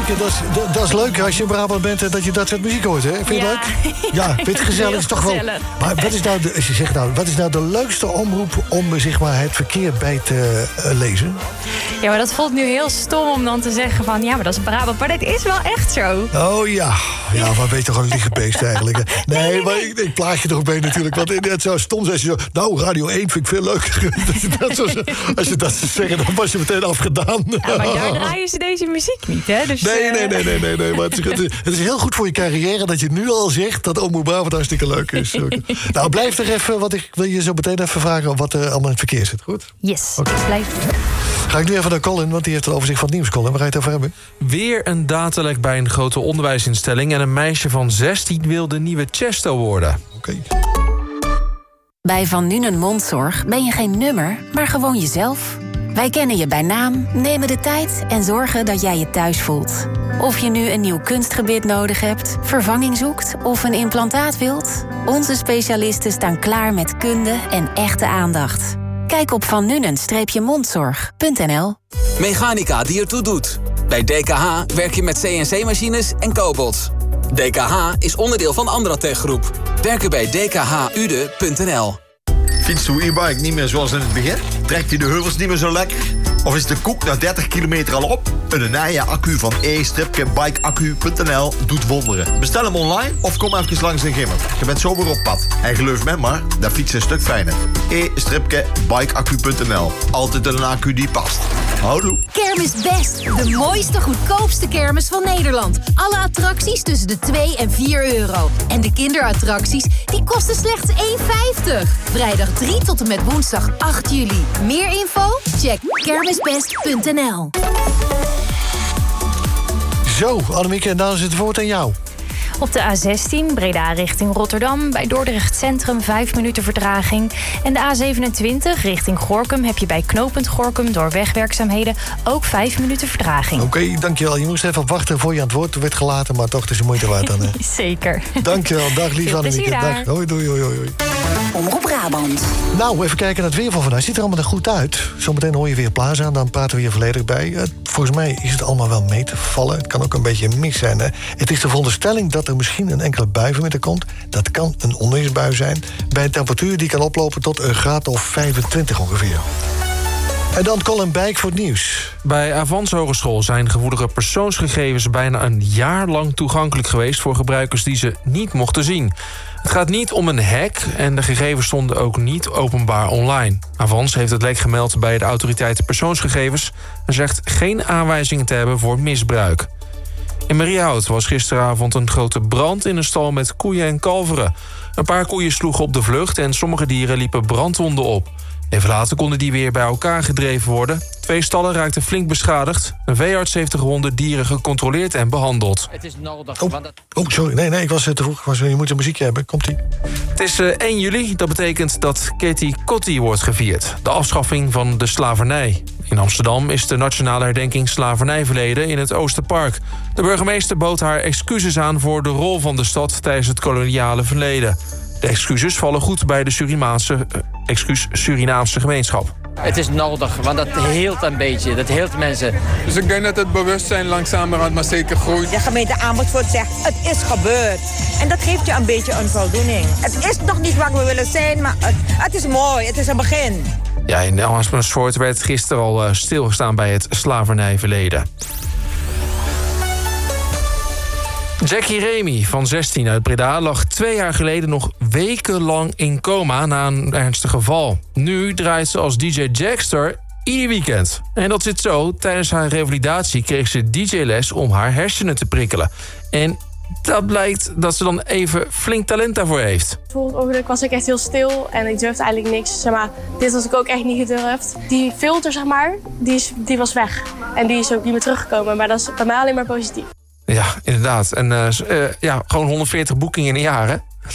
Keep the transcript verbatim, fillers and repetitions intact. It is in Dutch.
Annemieke, dat is, dat, dat is leuk als je in Brabant bent en dat je dat soort muziek hoort, hè? Vind je Ja. het leuk? Ja, vind je het gezellig? Is toch wel. Maar wat is nou de, als je zegt nou, wat is nou de leukste omroep om zeg maar het verkeer bij te uh, lezen? Ja, maar dat voelt nu heel stom om dan te zeggen van... ja, maar dat is Brabant. Maar dat is wel echt zo. Oh ja, ja, maar weet je toch een lieggebeest eigenlijk. Hè? Nee, nee, nee, maar ik, ik plaag je toch mee natuurlijk. Want het zou stom zijn als je zo... Nou, Radio één vind ik veel leuker. dat zo, als je dat zou zeggen, dan was je meteen afgedaan. Ja, maar daar draaien ze deze muziek niet, hè? Dus, nee, nee, nee, nee, nee, nee. Maar het is, het, is, het is heel goed voor je carrière dat je nu al zegt dat Omroep Brabant hartstikke leuk is. Nou, blijf er even, want ik wil je zo meteen even vragen wat er allemaal in het verkeer zit, goed? Yes, okay. blijf. Ga ik nu even naar Colin, want die heeft een overzicht van het nieuws. Colin, waar ga je het over hebben? Weer een datalek bij een grote onderwijsinstelling... en een meisje van zestien wil de nieuwe Chesto worden. Oké. Okay. Bij Van Nuenen Mondzorg ben je geen nummer, maar gewoon jezelf. Wij kennen je bij naam, nemen de tijd en zorgen dat jij je thuis voelt. Of je nu een nieuw kunstgebit nodig hebt, vervanging zoekt of een implantaat wilt... onze specialisten staan klaar met kunde en echte aandacht. Kijk op van nuenen mondzorg punt n l. Mechanica die ertoe doet. Bij D K H werk je met C N C-machines en cobots. D K H is onderdeel van Andratech Groep. Werken bij d k h u d e punt n l. Fietst uw e-bike niet meer zoals in het begin? Trekt hij de heuvels niet meer zo lekker? Of is de koek na dertig kilometer al op? Een Naya-accu van e bike accu punt n l doet wonderen. Bestel hem online of kom even langs in Gimmer. Je bent zo weer op pad. En geloof me maar, dat fietsen een stuk fijner. e bike accu punt n l. Altijd een accu die past. Houdoe. Kermis Best, de mooiste, goedkoopste kermis van Nederland. Alle attracties tussen de twee en vier euro. En de kinderattracties, die kosten slechts één vijftig. Vrijdag drie tot en met woensdag acht juli. Meer info? Check kermis best punt n l. Zo, Annemieke, en dan is het woord aan jou. Op de A zestien, Breda richting Rotterdam... bij Dordrecht Centrum vijf minuten vertraging. En de A zevenentwintig richting Gorinchem... heb je bij knooppunt Gorinchem door wegwerkzaamheden... ook vijf minuten vertraging. Oké, okay, dankjewel. Je moest even wachten voor je aan het woord werd gelaten... maar toch, het is een moeite waard dan, hè? Zeker. Dankjewel. Dag, lieve Annemieke. Dag. Hoi, doei, hoi, hoi. Omroep Brabant. Nou, even kijken naar het weer van vandaag. Ziet er allemaal goed uit. Zometeen hoor je weer Plaza aan, dan praten we hier volledig bij. Uh, volgens mij is het allemaal wel mee te vallen. Het kan ook een beetje mis zijn. Hè? Het is de veronderstelling dat er misschien een enkele bui vanmiddag komt. Dat kan een onweersbui zijn. Bij een temperatuur die kan oplopen tot een graad of vijfentwintig ongeveer. En dan Colin Bijk voor het nieuws. Bij Avans Hogeschool zijn gevoelige persoonsgegevens... bijna een jaar lang toegankelijk geweest... voor gebruikers die ze niet mochten zien. Het gaat niet om een hack en de gegevens stonden ook niet openbaar online. Avans heeft het lek gemeld bij de autoriteit persoonsgegevens... en zegt geen aanwijzingen te hebben voor misbruik. In Mariehout was gisteravond een grote brand in een stal met koeien en kalveren. Een paar koeien sloegen op de vlucht en sommige dieren liepen brandwonden op. Even later konden die weer bij elkaar gedreven worden. Twee stallen raakten flink beschadigd. Een veearts heeft de gewonde dieren gecontroleerd en behandeld. Het is nodig. Oh, oh sorry. Nee, nee, ik was te vroeg. Was, je moet een muziekje hebben. Komt-ie. Het is uh, één juli. Dat betekent dat Katie Kotti wordt gevierd. De afschaffing van de slavernij. In Amsterdam is de nationale herdenking slavernijverleden in het Oosterpark. De burgemeester bood haar excuses aan voor de rol van de stad tijdens het koloniale verleden. De excuses vallen goed bij de Surinaamse, uh, excuus, Surinaamse gemeenschap. Het is nodig, want dat heelt een beetje. Dat heelt mensen. Dus ik denk dat het bewustzijn langzamerhand maar zeker groeit. De gemeente Amersfoort zegt, het is gebeurd. En dat geeft je een beetje een voldoening. Het is nog niet waar we willen zijn, maar het, het is mooi. Het is een begin. Ja, in Amersfoort werd gisteren al uh, stilgestaan bij het slavernijverleden. Jackie Remy van zestien uit Breda lag twee jaar geleden nog wekenlang in coma na een ernstig geval. Nu draait ze als D J Jackster ieder weekend. En dat zit zo, tijdens haar revalidatie kreeg ze D J-les om haar hersenen te prikkelen. En dat blijkt dat ze dan even flink talent daarvoor heeft. Voor het ogenblik was ik echt heel stil en ik durfde eigenlijk niks. Zeg maar, dit had ik ook echt niet gedurfd. Die filter, zeg maar, die, is, die was weg. En die is ook niet meer teruggekomen. Maar dat is bij mij alleen maar positief. Ja, inderdaad. En uh, uh, ja, gewoon honderdveertig boekingen in een jaar, hè?